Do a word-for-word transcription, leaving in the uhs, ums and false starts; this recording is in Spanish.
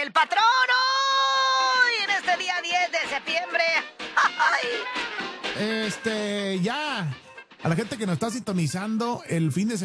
el patrón hoy en este día diez de septiembre. ¡Ay! Este, ya, a la gente que nos está sintonizando el fin de semana.